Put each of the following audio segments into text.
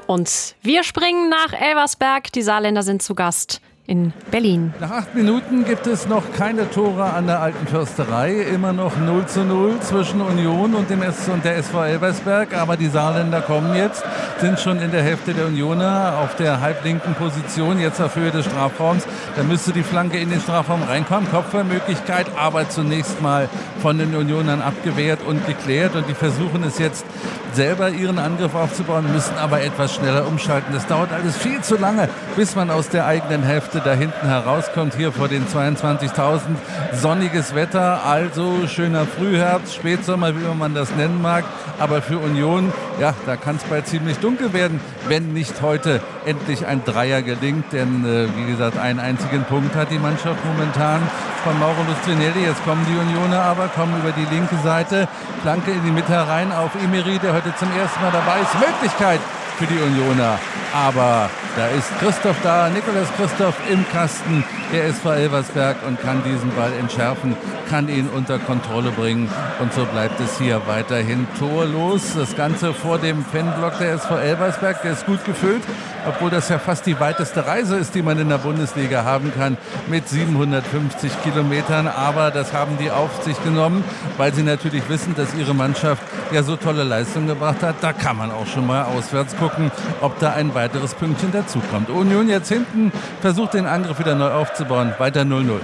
Und wir springen nach Elversberg. Die Saarländer sind zu Gast in Berlin. Nach 8 Minuten gibt es noch keine Tore an der Alten Försterei. Immer noch 0:0 zwischen Union und der SV Elversberg. Aber die Saarländer kommen jetzt, sind schon in der Hälfte der Unioner auf der halblinken Position, jetzt auf Höhe des Strafraums. Da müsste die Flanke in den Strafraum reinkommen. Kopfballmöglichkeit, aber zunächst mal von den Unionern abgewehrt und geklärt. Und die versuchen es jetzt selber, ihren Angriff aufzubauen, müssen aber etwas schneller umschalten. Das dauert alles viel zu lange, bis man aus der eigenen Hälfte da hinten herauskommt, hier vor den 22.000. Sonniges Wetter, also schöner Frühherbst, Spätsommer, wie man das nennen mag. Aber für Union, ja, da kann es bald ziemlich dunkel werden, wenn nicht heute endlich ein Dreier gelingt. Denn, wie gesagt, einen einzigen Punkt hat die Mannschaft momentan von Mauro Lustrinelli. Jetzt kommen die Unioner aber, kommen über die linke Seite, Flanke in die Mitte herein auf Emery, der heute zum ersten Mal dabei ist. Möglichkeit für die Unioner. Aber da ist Christoph da, Nikolaus Christoph im Kasten, der SV Elversberg, und kann diesen Ball entschärfen, kann ihn unter Kontrolle bringen. Und so bleibt es hier weiterhin torlos. Das Ganze vor dem Fanblock der SV Elversberg, der ist gut gefüllt, obwohl das ja fast die weiteste Reise ist, die man in der Bundesliga haben kann, mit 750 Kilometern. Aber das haben die auf sich genommen, weil sie natürlich wissen, dass ihre Mannschaft ja so tolle Leistungen gebracht hat. Da kann man auch schon mal auswärts gucken, ob da ein weiteres Pünktchen dazukommt. Union jetzt hinten versucht, den Angriff wieder neu aufzubauen. Weiter 0:0.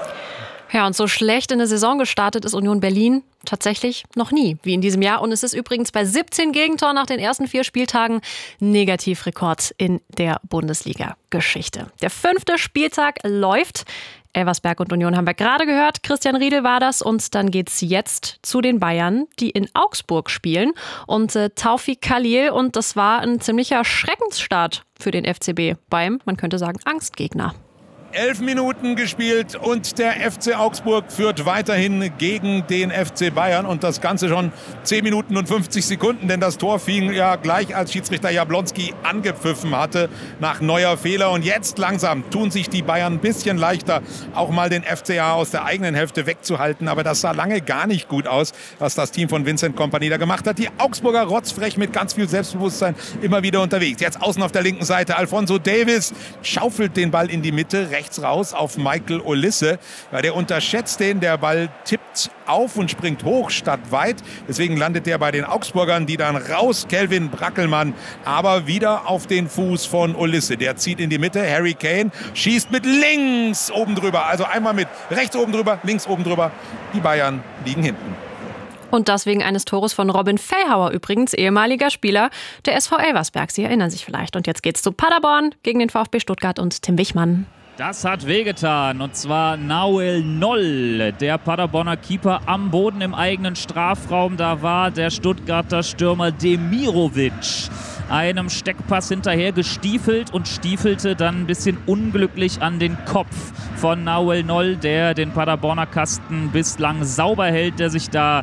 Ja, und so schlecht in der Saison gestartet ist Union Berlin tatsächlich noch nie, wie in diesem Jahr. Und es ist übrigens bei 17 Gegentoren nach den ersten 4 Spieltagen Negativrekord in der Bundesliga-Geschichte. Der 5. Spieltag läuft. Elversberg und Union haben wir gerade gehört. Christian Riedel war das. Und dann geht's jetzt zu den Bayern, die in Augsburg spielen. Und Taufik Khalil. Und das war ein ziemlicher Schreckensstart für den FCB beim, man könnte sagen, Angstgegner. 11 Minuten gespielt und der FC Augsburg führt weiterhin gegen den FC Bayern, und das Ganze schon 10 Minuten und 50 Sekunden, denn das Tor fing ja gleich, als Schiedsrichter Jablonski angepfiffen hatte nach neuer Fehler, und jetzt langsam tun sich die Bayern ein bisschen leichter, auch mal den FCA aus der eigenen Hälfte wegzuhalten, aber das sah lange gar nicht gut aus, was das Team von Vincent Kompany da gemacht hat. Die Augsburger rotzfrech mit ganz viel Selbstbewusstsein immer wieder unterwegs. Jetzt außen auf der linken Seite Alphonso Davies schaufelt den Ball in die Mitte, rechts raus auf Michael Olisse. Ja, der unterschätzt den, der Ball tippt auf und springt hoch statt weit. Deswegen landet der bei den Augsburgern, die dann raus, Kelvin Brackelmann, aber wieder auf den Fuß von Olisse. Der zieht in die Mitte, Harry Kane schießt mit links oben drüber. Also einmal mit rechts oben drüber, links oben drüber. Die Bayern liegen hinten. Und das wegen eines Tores von Robin Fellhauer, übrigens ehemaliger Spieler der SV Elversberg. Sie erinnern sich vielleicht. Und jetzt geht's zu Paderborn gegen den VfB Stuttgart und Tim Wichmann. Das hat wehgetan, und zwar Nahuel Noll, der Paderborner Keeper, am Boden im eigenen Strafraum. Da war der Stuttgarter Stürmer Demirovic einem Steckpass hinterher gestiefelt und stiefelte dann ein bisschen unglücklich an den Kopf von Nahuel Noll, der den Paderborner Kasten bislang sauber hält, der sich da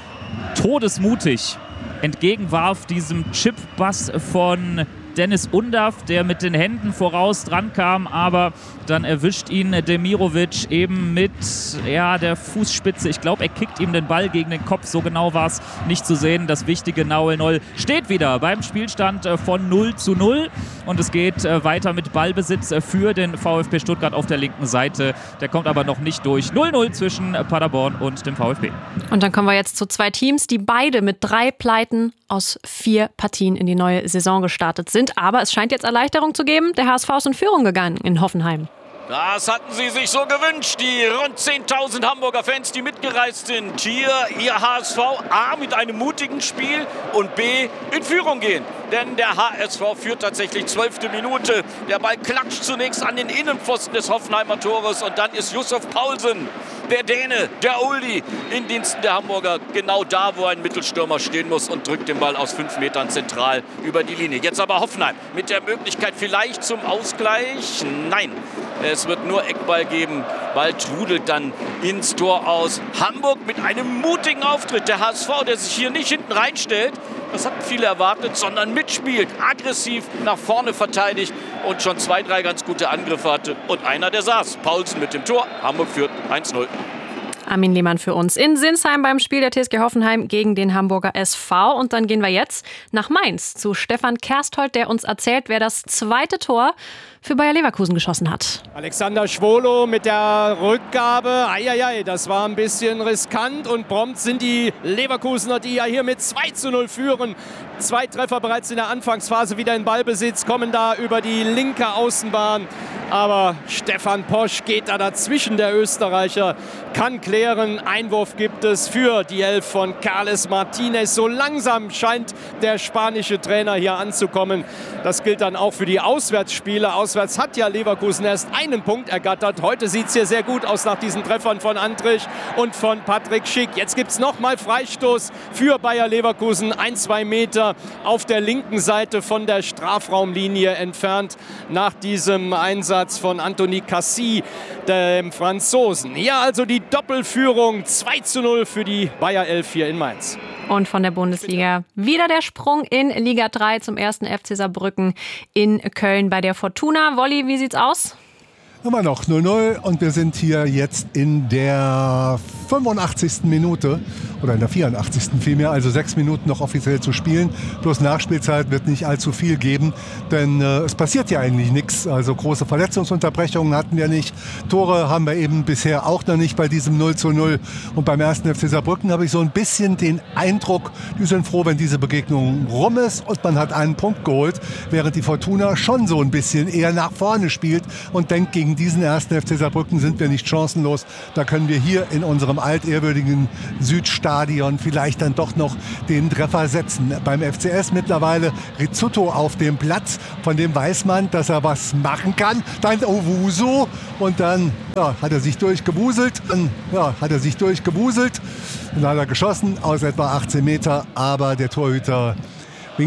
todesmutig entgegenwarf diesem Chippass von Dennis Undav, der mit den Händen voraus dran kam, aber dann erwischt ihn Demirovic eben mit der Fußspitze. Ich glaube, er kickt ihm den Ball gegen den Kopf. So genau war es nicht zu sehen. Das wichtige Nahuel Noll steht wieder beim Spielstand von 0:0 und es geht weiter mit Ballbesitz für den VfB Stuttgart auf der linken Seite. Der kommt aber noch nicht durch. 0:0 zwischen Paderborn und dem VfB. Und dann kommen wir jetzt zu 2 Teams, die beide mit 3 Pleiten aus 4 Partien in die neue Saison gestartet sind. Aber es scheint jetzt Erleichterung zu geben. Der HSV ist in Führung gegangen in Hoffenheim. Das hatten sie sich so gewünscht, die rund 10.000 Hamburger Fans, die mitgereist sind. Hier ihr HSV A mit einem mutigen Spiel und B in Führung gehen. Denn der HSV führt tatsächlich 12. Minute. Der Ball klatscht zunächst an den Innenpfosten des Hoffenheimer Tores und dann ist Yusuf Paulsen, der Däne, der Oldie, in Diensten der Hamburger, genau da, wo ein Mittelstürmer stehen muss, und drückt den Ball aus 5 Metern zentral über die Linie. Jetzt aber Hoffenheim mit der Möglichkeit vielleicht zum Ausgleich. Nein, es wird nur Eckball geben. Ball trudelt dann ins Tor aus. Hamburg mit einem mutigen Auftritt. Der HSV, der sich hier nicht hinten reinstellt, das hatten viele erwartet, sondern mitspielt, aggressiv nach vorne verteidigt und schon 2, 3 ganz gute Angriffe hatte. Und einer, der saß. Paulsen mit dem Tor. Hamburg führt 1:0. Armin Lehmann für uns in Sinsheim beim Spiel der TSG Hoffenheim gegen den Hamburger SV. Und dann gehen wir jetzt nach Mainz zu Stefan Kersthold, der uns erzählt, wer das zweite Tor für Bayer Leverkusen geschossen hat. Alexander Schwolo mit der Rückgabe. Eieiei, das war ein bisschen riskant und prompt sind die Leverkusener, die ja hier mit 2:0 führen. 2 Treffer bereits in der Anfangsphase wieder in Ballbesitz, kommen da über die linke Außenbahn. Aber Stefan Posch geht da dazwischen, der Österreicher, kann klären. Einwurf gibt es für die Elf von Carles Martinez. So langsam scheint der spanische Trainer hier anzukommen. Das gilt dann auch für die Auswärtsspiele. Auswärts hat ja Leverkusen erst einen Punkt ergattert. Heute sieht es hier sehr gut aus nach diesen Treffern von Andrich und von Patrick Schick. Jetzt gibt es nochmal Freistoß für Bayer Leverkusen. 1-2 Meter auf der linken Seite von der Strafraumlinie entfernt nach diesem Einsatz von Anthony Cassis, dem Franzosen. Ja, also die Doppelführung 2:0 für die Bayer 11 hier in Mainz. Und von der Bundesliga wieder der Sprung in Liga 3 zum ersten FC Saarbrücken in Köln bei der Fortuna. Wolli, wie sieht's aus? Immer noch 0-0 und wir sind hier jetzt in der 85. Minute oder in der 84. vielmehr, also 6 Minuten noch offiziell zu spielen. Bloß Nachspielzeit wird nicht allzu viel geben, denn es passiert ja eigentlich nichts. Also große Verletzungsunterbrechungen hatten wir nicht. Tore haben wir eben bisher auch noch nicht bei diesem 0:0. Und beim ersten FC Saarbrücken habe ich so ein bisschen den Eindruck, die sind froh, wenn diese Begegnung rum ist und man hat einen Punkt geholt, während die Fortuna schon so ein bisschen eher nach vorne spielt und denkt, gegen diesen ersten FC Saarbrücken sind wir nicht chancenlos. Da können wir hier in unserem altehrwürdigen Südstadion vielleicht dann doch noch den Treffer setzen. Beim FCS mittlerweile Rizzuto auf dem Platz, von dem weiß man, dass er was machen kann. Dann Owusu und dann hat er sich durchgewuselt. Und dann hat er geschossen aus etwa 18 Meter, aber der Torhüter